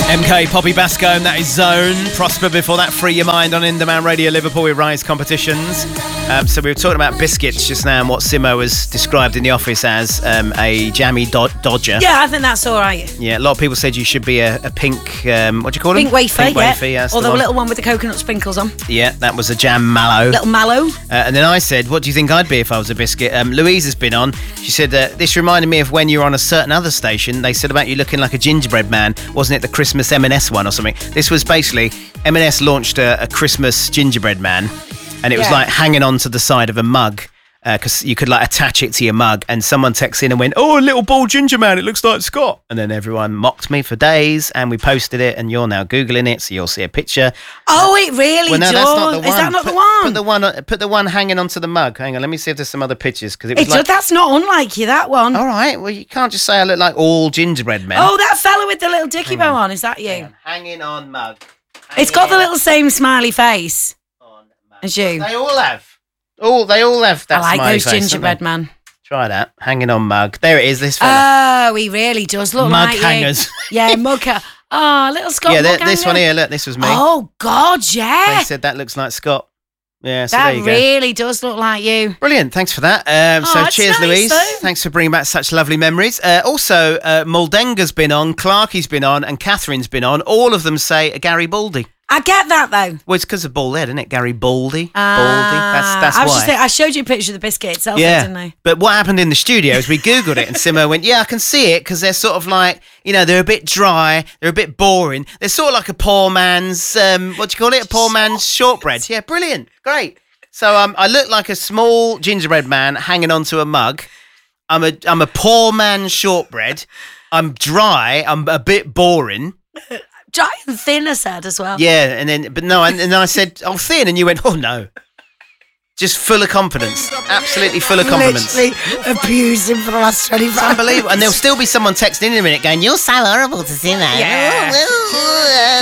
MK, Poppy Bascombe, that is Zone. Prosper before that, Free Your Mind on In-Demand Radio Liverpool with Rise Competitions. So we were talking about biscuits just now and what Simo was described in the office as a jammy dodger. Yeah, I think that's all right. Yeah, a lot of people said you should be a pink, what do you call them? Pink wafer, Pink wafer, yeah. Or the little one with the coconut sprinkles on. Yeah, that was a jam mallow. Little mallow. And then I said, what do you think I'd be if I was a biscuit? Louise has been on. She said, this reminded me of when you were on a certain other station. They said about you looking like a gingerbread man. Wasn't it the Christmas M&S one or something? This was basically, M&S launched a Christmas gingerbread man. And it was like hanging on to the side of a mug because you could like attach it to your mug. And someone texted in and went, "Oh, a little bald ginger man. It looks like Scott." And then everyone mocked me for days. And we posted it. And you're now Googling it. So you'll see a picture. Oh, it really does. That's not the one. Is that not the one? Put the one hanging onto the mug. Hang on. Let me see if there's some other pictures. Because that's not unlike you, that one. All right. Well, you can't just say I look like all gingerbread men. Oh, that fella with the little dicky bow on. Is that you? Hanging on mug. It's got the little same smiley face as you. They all have. They all have that. I like smiley those face, gingerbread man. Try that. Hanging on mug. There it is, this fella. Oh, he really does look mug like hangers. You. Yeah, mug. Oh, little Scott mug this hanger. one here, look, this was me. Oh, God, yeah. They said that looks like Scott. Yeah, so that there you go. really does look like you. Brilliant, thanks for that. So cheers, nice, Louise. though. Thanks for bringing back such lovely memories. Also, Muldenga's been on, Clarkie's been on, and Catherine's been on. All of them say Gary Baldy. I get that, though. Well, it's because of bald head, isn't it? Gary Baldy. Baldy. That's I was why. just saying, I showed you a picture of the biscuit itself, didn't I? But what happened in the studio is we Googled it and Simo went, yeah, I can see it because they're sort of like, they're a bit dry, they're a bit boring. They're sort of like a poor man's, what do you call it? A poor man's shortbread. Yeah, brilliant. Great. So I look like a small gingerbread man hanging onto a mug. I'm a poor man's shortbread. I'm dry. I'm a bit boring. Dry and thin, I said as well. Yeah, and then I said, "Oh, thin," and you went, "Oh no." Just full of confidence, absolutely full of confidence. Literally abused him for the last 25 It's unbelievable, and there'll still be someone texting in a minute going, "You're so horrible to see that." Yeah.